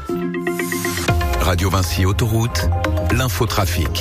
Radio Vinci Autoroute, l'infotrafic.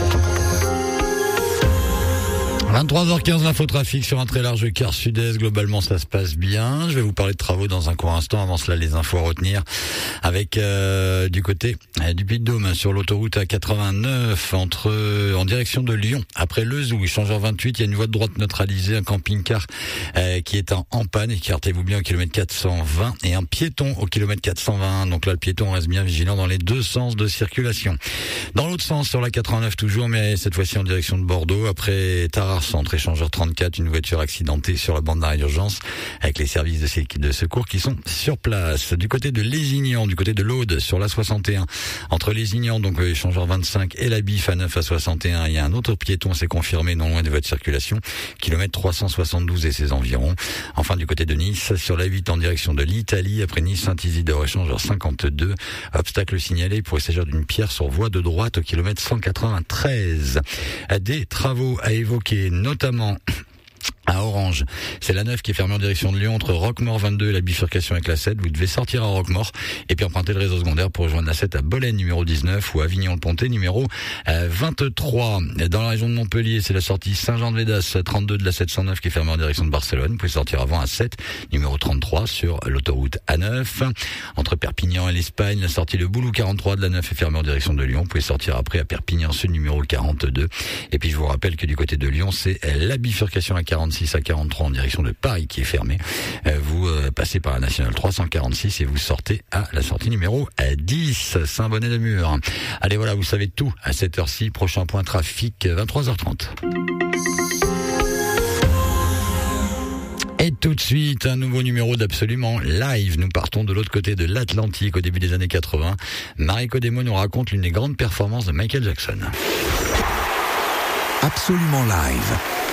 23h15, l'infotrafic sur un très large quart sud-est. Globalement, ça se passe bien. Je vais vous parler de travaux dans un court instant. Avant cela, les infos à retenir avec du côté du Puy-de-Dôme sur l'autoroute A89 en direction de Lyon. Après Lezoux, échangeur 28, il y a une voie de droite neutralisée, un camping-car qui est en panne. Écartez-vous bien au kilomètre 420 et un piéton au kilomètre 421. Donc là, le piéton reste bien vigilant dans les deux sens de circulation. Dans l'autre sens, sur la 89 toujours, mais cette fois-ci en direction de Bordeaux. Après Tarare Centre, échangeur 34, une voiture accidentée sur la bande d'arrêt d'urgence avec les services de secours qui sont sur place. Du côté de Lézignan, du côté de l'Aude, sur la 61, entre Lézignan, donc échangeur 25 et la Bif à 9 à 61, il y a un autre piéton, c'est confirmé, non loin de votre circulation, kilomètre 372 et ses environs. Enfin, du côté de Nice, sur la 8 en direction de l'Italie, après Nice Saint-Isidore, échangeur 52, obstacle signalé pour s'agir d'une pierre sur voie de droite au kilomètre 193. Des travaux à évoquer, notamment à Orange, c'est la 9 qui est fermée en direction de Lyon entre Roquemort 22 et la bifurcation avec la 7. Vous devez sortir à Roquemort et puis emprunter le réseau secondaire pour rejoindre la 7 à Bolène numéro 19 ou Avignon-le-Pontet numéro 23. Dans la région de Montpellier, c'est la sortie Saint-Jean-de-Védas 32 de la 709 qui est fermée en direction de Barcelone. Vous pouvez sortir avant à 7 numéro 33 sur l'autoroute A9. Entre Perpignan et l'Espagne, la sortie de Boulou 43 de la 9 est fermée en direction de Lyon. Vous pouvez sortir après à Perpignan Sud numéro 42. Et puis je vous rappelle que du côté de Lyon, c'est la bifurcation à 46 à 43 en direction de Paris qui est fermée. Vous passez par la nationale 346 et vous sortez à la sortie numéro 10, Saint-Bonnet-de-Mur. Allez, voilà, vous savez tout à cette heure-ci. Prochain point trafic, 23h30. Et tout de suite, un nouveau numéro d'Absolument Live. Nous partons de l'autre côté de l'Atlantique au début des années 80. Mariko Demo nous raconte l'une des grandes performances de Michael Jackson. Absolument Live.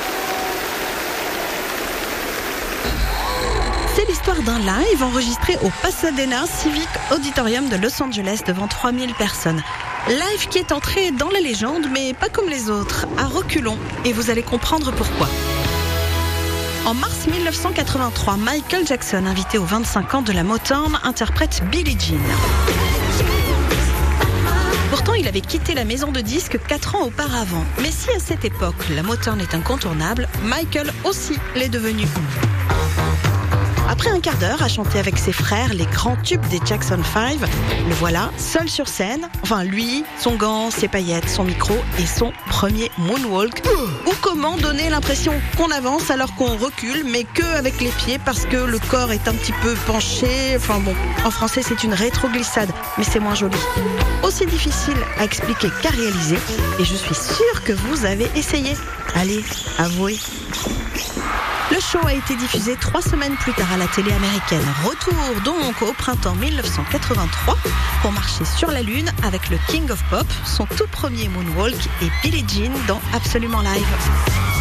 C'est l'histoire d'un live enregistré au Pasadena Civic Auditorium de Los Angeles devant 3000 personnes. Live qui est entré dans la légende, mais pas comme les autres, à reculons, et vous allez comprendre pourquoi. En mars 1983, Michael Jackson, invité aux 25 ans de la Motown, interprète Billie Jean. Pourtant, il avait quitté la maison de disques 4 ans auparavant. Mais si à cette époque, la Motown est incontournable, Michael aussi l'est devenu. Après un quart d'heure à chanter avec ses frères les grands tubes des Jackson 5, le voilà seul sur scène. Enfin lui, son gant, ses paillettes, son micro et son premier moonwalk. Ou comment donner l'impression qu'on avance alors qu'on recule, mais que avec les pieds parce que le corps est un petit peu penché. Enfin bon, en français c'est une rétroglissade, mais c'est moins joli. Aussi difficile à expliquer qu'à réaliser, et je suis sûre que vous avez essayé. Allez, avouez. Le show a été diffusé 3 semaines plus tard à la télé américaine. Retour donc au printemps 1983 pour marcher sur la Lune avec le King of Pop, son tout premier moonwalk et Billie Jean dans Absolument Live.